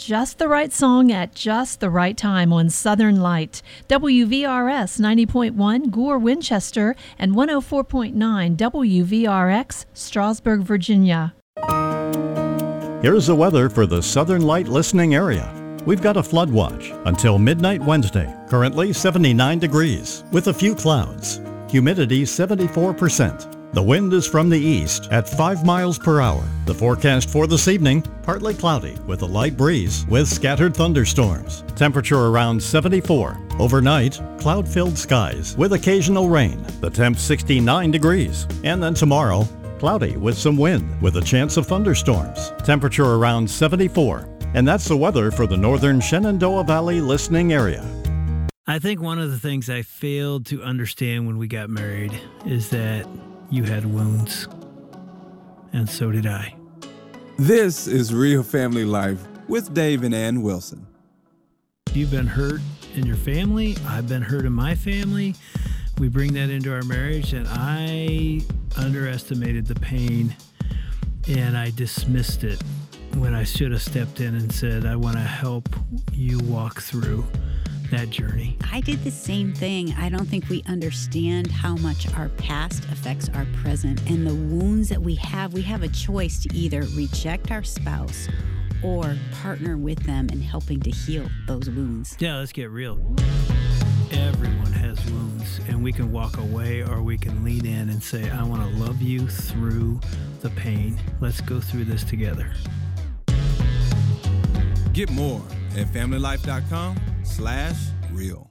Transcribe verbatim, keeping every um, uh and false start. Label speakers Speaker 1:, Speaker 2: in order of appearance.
Speaker 1: just the right song at just the right time on Southern Light. W V R S ninety point one, Gore, Winchester, and one oh four point nine W V R X, Strasburg, Virginia.
Speaker 2: Here's the weather for the Southern Light listening area. We've got a flood watch until midnight Wednesday. Currently seventy-nine degrees with a few clouds. Humidity seventy-four percent. The wind is from the east at five miles per hour. The forecast for this evening, partly cloudy with a light breeze with scattered thunderstorms. Temperature around seventy-four. Overnight, cloud-filled skies with occasional rain. The temp sixty-nine degrees. And then tomorrow, cloudy with some wind with a chance of thunderstorms. Temperature around seventy-four. And that's the weather for the northern Shenandoah Valley listening area.
Speaker 3: I think one of the things I failed to understand when we got married is that you had wounds, and so did I.
Speaker 4: This is Real Family Life with Dave and Ann Wilson.
Speaker 3: You've been hurt in your family. I've been hurt in my family. We bring that into our marriage, and I underestimated the pain, and I dismissed it when I should have stepped in and said, I want to help you walk through that journey.
Speaker 5: I did the same thing. I don't think we understand how much our past affects our present, and the wounds that we have. We have a choice to either reject our spouse or partner with them in helping to heal those wounds.
Speaker 3: Yeah, let's get real. Everyone has wounds, and we can walk away or we can lean in and say, I want to love you through the pain. Let's go through this together.
Speaker 4: Get more at familylife.com slash real.